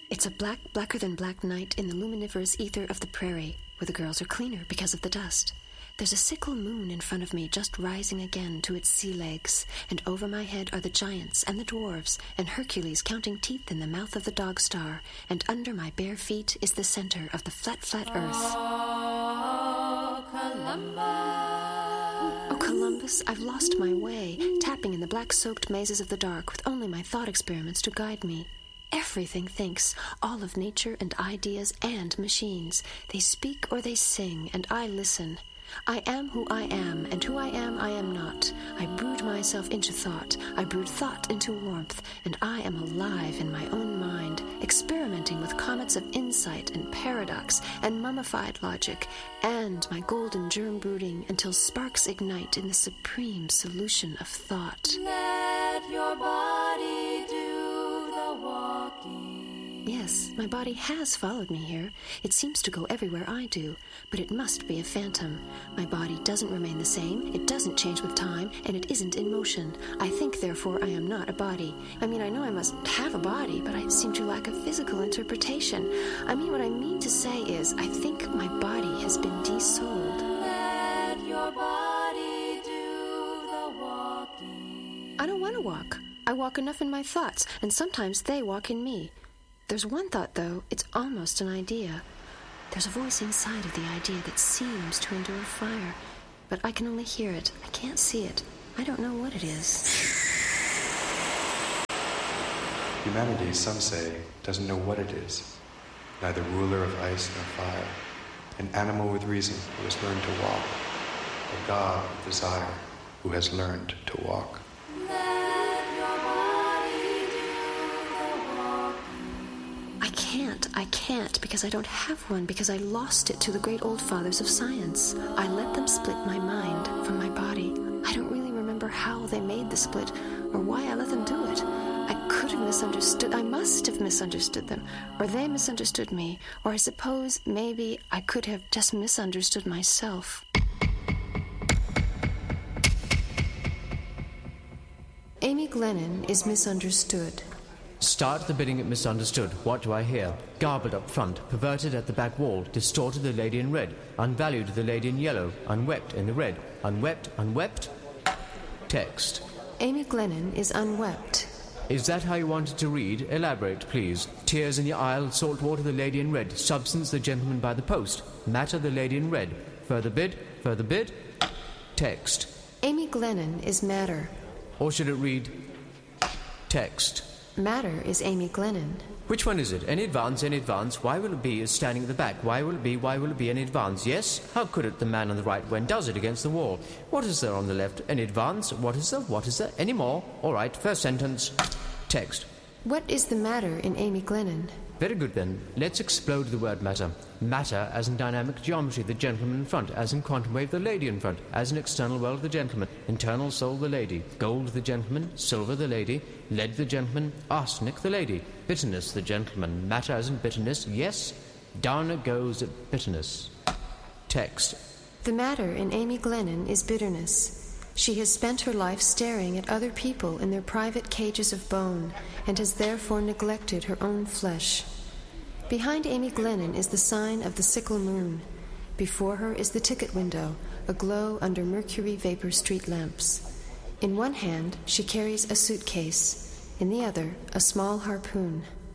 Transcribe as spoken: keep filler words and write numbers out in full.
It's a black, blacker than black night in the luminiferous ether of the prairie, where the girls are cleaner because of the dust. There's a sickle moon in front of me just rising again to its sea legs, and over my head are the giants and the dwarves, and Hercules counting teeth in the mouth of the dog star, and under my bare feet is the center of the flat, flat earth. Oh, Columbus. Oh, Columbus, I've lost my way, tapping in the black-soaked mazes of the dark with only my thought experiments to guide me. Everything thinks, all of nature and ideas and machines. They speak or they sing, and I listen. I am who I am, and who I am I am not. I brood myself into thought, I brood thought into warmth, and I am alive in my own mind, experimenting with comets of insight and paradox and mummified logic, and my golden germ brooding until sparks ignite in the supreme solution of thought. Let your body do the walking. Yes, my body has followed me here. It seems to go everywhere I do, but it must be a phantom. My body doesn't remain the same, it doesn't change with time, and it isn't in motion. I think, therefore, I am not a body. I mean, I know I must have a body, but I seem to lack a physical interpretation. I mean, what I mean to say is, I think my body has been desouled. Let your body do the walking. I don't want to walk. I walk enough in my thoughts, and sometimes they walk in me. There's one thought, though, it's almost an idea. There's a voice inside of the idea that seems to endure fire, but I can only hear it. I can't see it. I don't know what it is. Humanity, some say, doesn't know what it is. Neither ruler of ice nor fire. An animal with reason who has learned to walk. A god with desire who has learned to walk. I can't, I can't, because I don't have one, because I lost it to the great old fathers of science. I let them split my mind from my body. I don't really remember how they made the split, or why I let them do it. I could have misunderstood, I must have misunderstood them, or they misunderstood me, or I suppose maybe I could have just misunderstood myself. Amy Glennon is misunderstood. Start the bidding at misunderstood. What do I hear? Garbled up front, perverted at the back wall, distorted the lady in red, unvalued the lady in yellow, unwept in the red, unwept, unwept. Text. Amy Glennon is unwept. Is that how you wanted to read? Elaborate, please. Tears in the aisle, salt water the lady in red, substance the gentleman by the post, matter the lady in red. Further bid, further bid. Text. Amy Glennon is matter. Or should it read text? Matter is Amy Glennon. Which one is it? Any advance, any advance? Why will it be is standing at the back? Why will it be, why will it be any advance? Yes? How could it, the man on the right, when does it against the wall? What is there on the left? Any advance? What is there? What is there? Any more? All right, first sentence. Text. What is the matter in Amy Glennon? Very good, then. Let's explode the word matter. Matter as in dynamic geometry, the gentleman in front. As in quantum wave, the lady in front. As in external world, the gentleman. Internal soul, the lady. Gold, the gentleman. Silver, the lady. Lead, the gentleman. Arsenic, the lady. Bitterness, the gentleman. Matter as in bitterness. Yes, down it goes at bitterness. Text. The matter in Amy Glennon is bitterness. She has spent her life staring at other people in their private cages of bone, and has therefore neglected her own flesh. Behind Amy Glennon is the sign of the sickle moon. Before her is the ticket window, aglow under mercury vapor street lamps. In one hand, she carries a suitcase. In the other, a small harpoon.